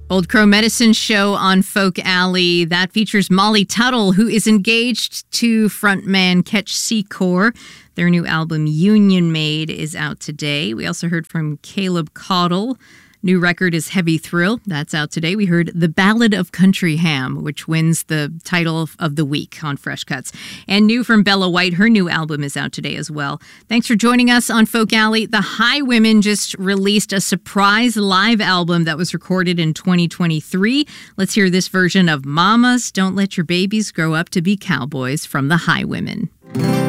Old Crow Medicine Show on Folk Alley. That features Molly Tuttle, who is engaged to frontman Ketch Secor. Their new album, Union Made, is out today. We also heard from Caleb Caudle. New record is Heavy Thrill. That's out today. We heard The Ballad of Country Ham, which wins the title of the week on Fresh Cuts. And new from Bella White. Her new album is out today as well. Thanks for joining us on Folk Alley. The Highwomen just released a surprise live album that was recorded in 2023. Let's hear this version of Mamas, Don't Let Your Babies Grow Up to Be Cowboys from the Highwomen.